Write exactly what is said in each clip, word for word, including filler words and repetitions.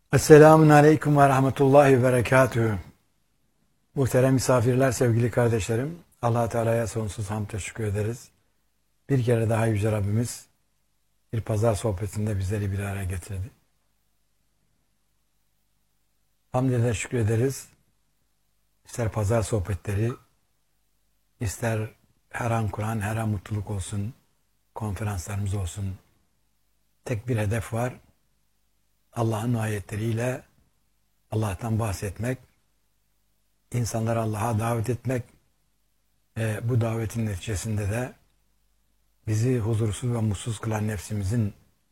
Esselamun Aleyküm ve Rahmetullahi ve Berekatühü. Muhterem misafirler, sevgili kardeşlerim, Allah Teala'ya sonsuz hamd teşekkür ederiz. Bir kere daha Yüce Rabbimiz bir pazar sohbetinde bizleri bir araya getirdi. Hamdine şükrederiz. İster pazar sohbetleri, ister her an Kur'an, her an mutluluk olsun, konferanslarımız olsun. Tek bir hedef var. Allah'ın ayetleriyle Allah'tan bahsetmek, insanları Allah'a davet etmek ve bu davetin neticesinde de bizi huzursuz ve mutsuz kılan nefsimizin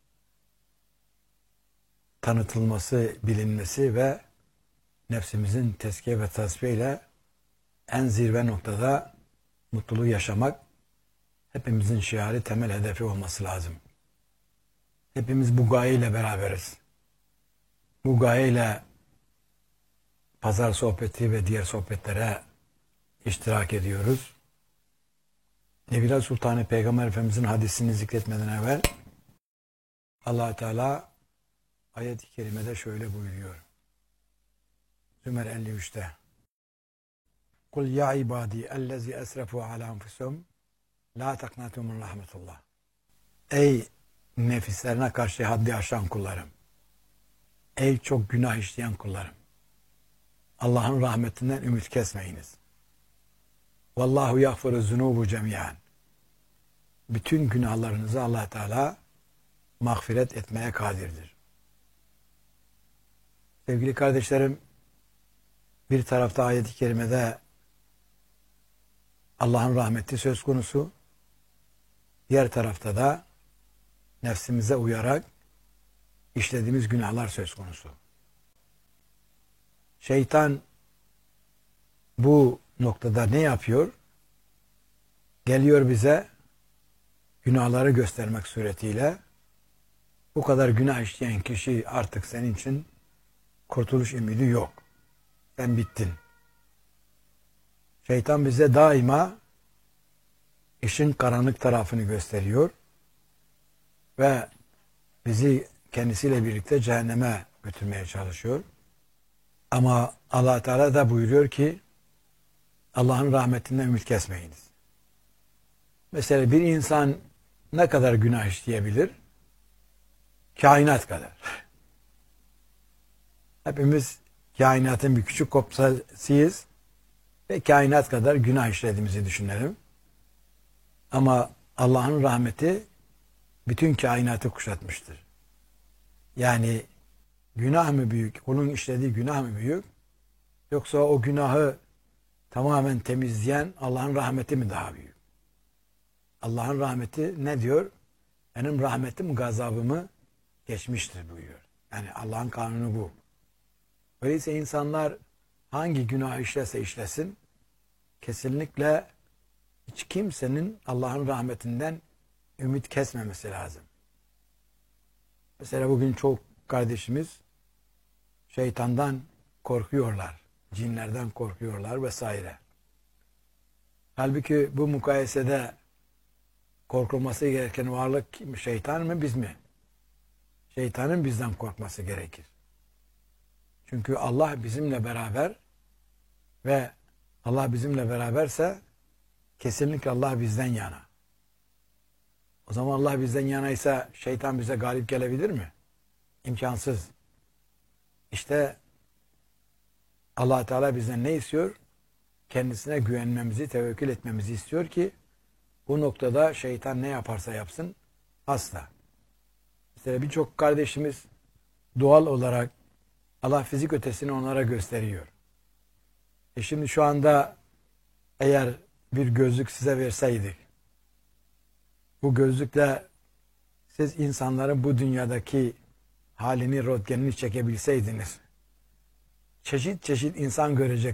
tanıtılması, bilinmesi ve nefsimizin tezkiye ve tasfiye ile en zirve noktada mutluluğu yaşamak hepimizin şiarı, temel hedefi olması lazım. Hepimiz bu gayeyle beraberiz. Bu gayeyle pazar sohbeti ve diğer sohbetlere iştirak ediyoruz. Nebiler Sultanı Peygamber Efendimizin hadisini zikretmeden evvel Allah Teala ayet-i kerimede şöyle buyuruyor. Zümer elli üçte Kul ya ibadi ellezî esrefû alâ enfusihim lâ taknatû min rahmetullah. Ey nefislerine karşı haddi aşan kullarım. Ey çok günah işleyen kullarım. Allah'ın rahmetinden ümit kesmeyiniz. Vallahu yagfiru zunubu cemiyan. Bütün günahlarınızı Allah Teala mağfiret etmeye kadirdir. Sevgili kardeşlerim, bir tarafta ayet-i kerimede Allah'ın rahmeti söz konusu, diğer tarafta da nefsimize uyarak işlediğimiz günahlar söz konusu. Şeytan bu noktada ne yapıyor? Geliyor bize günahları göstermek suretiyle bu kadar günah işleyen kişi artık senin için kurtuluş ümidi yok. Sen bittin. Şeytan bize daima işin karanlık tarafını gösteriyor ve bizi kendisiyle birlikte cehenneme götürmeye çalışıyor. Ama Allah Teala da buyuruyor ki Allah'ın rahmetinden ümit kesmeyiniz. Mesela bir insan ne kadar günah işleyebilir? Kainat kadar. Hepimiz kainatın bir küçük kopyasıyız ve kainat kadar günah işlediğimizi düşünelim. Ama Allah'ın rahmeti bütün kainatı kuşatmıştır. Yani günah mı büyük, onun işlediği günah mı büyük, yoksa o günahı tamamen temizleyen Allah'ın rahmeti mi daha büyük? Allah'ın rahmeti ne diyor? Benim rahmetim gazabımı geçmiştir buyuruyor. Yani Allah'ın kanunu bu. Öyleyse insanlar hangi günah işlese işlesin, kesinlikle hiç kimsenin Allah'ın rahmetinden ümit kesmemesi lazım. Mesela bugün çok kardeşimiz şeytandan korkuyorlar, cinlerden korkuyorlar vesaire. Halbuki bu mukayesede korkulması gereken varlık şeytan mı, biz mi? Şeytanın bizden korkması gerekir. Çünkü Allah bizimle beraber ve Allah bizimle beraberse kesinlikle Allah bizden yana. O zaman Allah bizden yanaysa şeytan bize galip gelebilir mi? İmkansız. İşte Allah Teala bizden ne istiyor? Kendisine güvenmemizi, tevekkül etmemizi istiyor ki bu noktada şeytan ne yaparsa yapsın asla. Mesela birçok kardeşimiz doğal olarak Allah fizik ötesini onlara gösteriyor. E şimdi şu anda eğer bir gözlük size verseydik, bu gözlükle siz insanların bu dünyadaki halini, röntgenini çekebilseydiniz, çeşit çeşit insan görecek